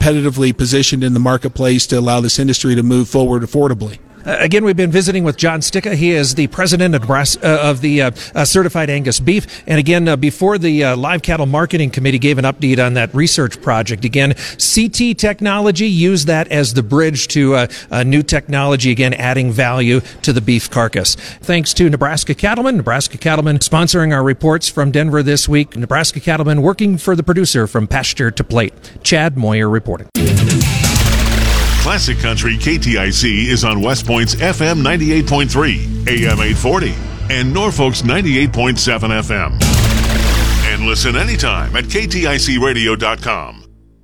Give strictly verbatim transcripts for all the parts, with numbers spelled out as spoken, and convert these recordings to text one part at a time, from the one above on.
competitively positioned in the marketplace to allow this industry to move forward affordably. Uh, again, we've been visiting with John Sticka. He is the president of, Nebraska, uh, of the uh, uh, Certified Angus Beef. And again, uh, before the uh, Live Cattle Marketing Committee gave an update on that research project, again, C T technology, use that as the bridge to uh, uh, new technology, again, adding value to the beef carcass. Thanks to Nebraska Cattlemen. Nebraska Cattlemen sponsoring our reports from Denver this week. Nebraska Cattlemen working for the producer from pasture to plate. Chad Moyer reporting. Classic Country K T I C is on West Point's F M ninety-eight point three, A M eight forty, and Norfolk's ninety-eight point seven F M. And listen anytime at K T I C radio dot com.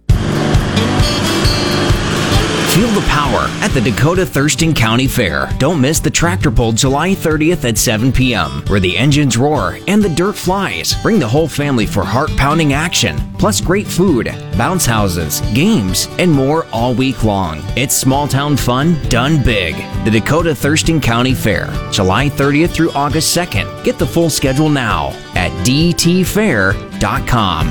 Feel the power at the Dakota Thurston County Fair. Don't miss the Tractor Pull July thirtieth at seven p.m., where the engines roar and the dirt flies. Bring the whole family for heart-pounding action, plus great food, bounce houses, games, and more all week long. It's small-town fun done big. The Dakota Thurston County Fair, July thirtieth through August second. Get the full schedule now at d t fair dot com.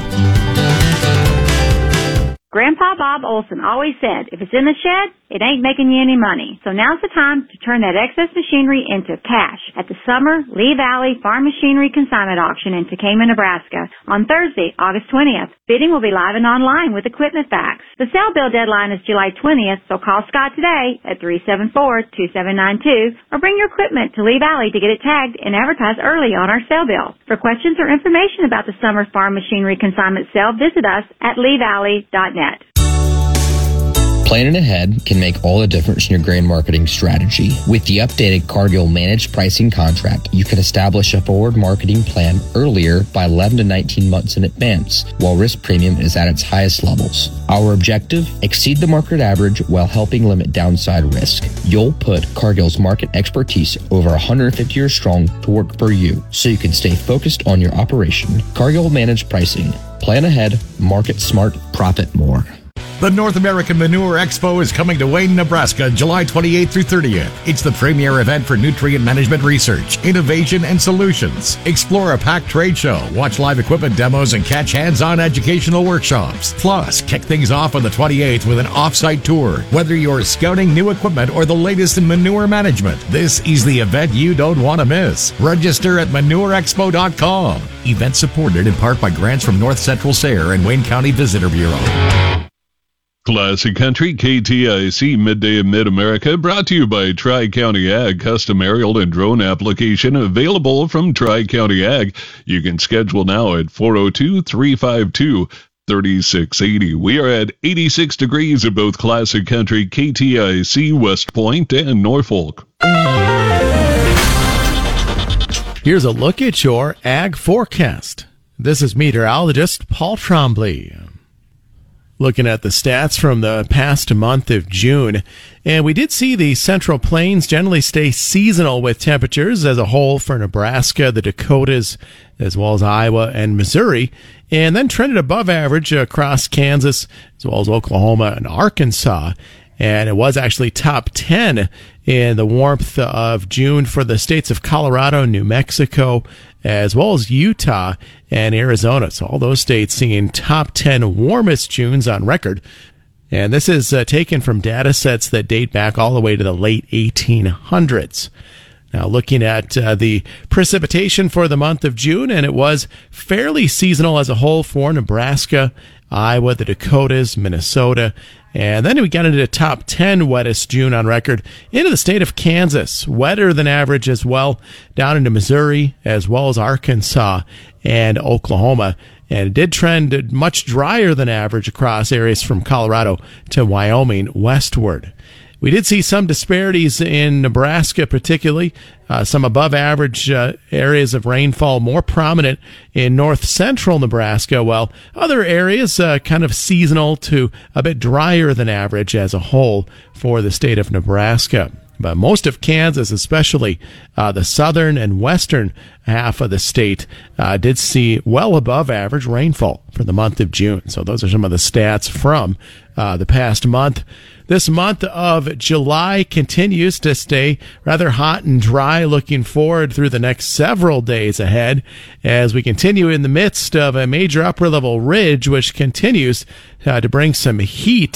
Grandpa Bob Olson always said, if it's in the shed, it ain't making you any money. So now's the time to turn that excess machinery into cash at the Summer Lee Valley Farm Machinery Consignment Auction in Tekamah, Nebraska on Thursday, August twentieth. Bidding will be live and online with equipment facts. The sale bill deadline is July twentieth, so call Scott today at three seven four, two seven nine two or bring your equipment to Lee Valley to get it tagged and advertised early on our sale bill. For questions or information about the Summer Farm Machinery Consignment Sale, visit us at lee valley dot net. Planning ahead can make all the difference in your grain marketing strategy. With the updated Cargill Managed Pricing Contract, you can establish a forward marketing plan earlier by eleven to nineteen months in advance, while risk premium is at its highest levels. Our objective? Exceed the market average while helping limit downside risk. You'll put Cargill's market expertise over one hundred fifty years strong to work for you, so you can stay focused on your operation. Cargill Managed Pricing. Plan ahead, market smart, profit more. The North American Manure Expo is coming to Wayne, Nebraska, July twenty-eighth through thirtieth. It's the premier event for nutrient management research, innovation, and solutions. Explore a packed trade show, watch live equipment demos, and catch hands-on educational workshops. Plus, kick things off on the twenty-eighth with an off-site tour. Whether you're scouting new equipment or the latest in manure management, this is the event you don't want to miss. Register at manure expo dot com. Event supported in part by grants from North Central S A R E and Wayne County Visitor Bureau. Classic Country K T I C Midday in Mid-America, brought to you by Tri-County Ag, custom aerial and drone application available from Tri-County Ag. You can schedule now at four oh two, three five two, three six eight oh. We are at eighty-six degrees at both Classic Country K T I C, West Point, and Norfolk. Here's a look at your ag forecast. This is meteorologist Paul Trombley. Looking at the stats from the past month of June, and we did see the Central Plains generally stay seasonal with temperatures as a whole for Nebraska, the Dakotas, as well as Iowa and Missouri, and then trended above average across Kansas, as well as Oklahoma and Arkansas. And it was actually top ten in the warmth of June for the states of Colorado, New Mexico, as well as Utah and Arizona. So all those states seeing top ten warmest Junes on record. And this is uh, taken from data sets that date back all the way to the late eighteen hundreds. Now, looking at uh, the precipitation for the month of June, and it was fairly seasonal as a whole for Nebraska, Iowa, the Dakotas, Minnesota, and then we got into the top ten wettest June on record into the state of Kansas, wetter than average as well, down into Missouri, as well as Arkansas and Oklahoma. And it did trend much drier than average across areas from Colorado to Wyoming westward. We did see some disparities in Nebraska, particularly uh, some above average uh, areas of rainfall more prominent in north central Nebraska, while other areas uh, kind of seasonal to a bit drier than average as a whole for the state of Nebraska. But most of Kansas, especially uh, the southern and western half of the state, uh, did see well above average rainfall for the month of June. So those are some of the stats from uh, the past month. This month of July continues to stay rather hot and dry, looking forward through the next several days ahead as we continue in the midst of a major upper-level ridge which continues uh, to bring some heat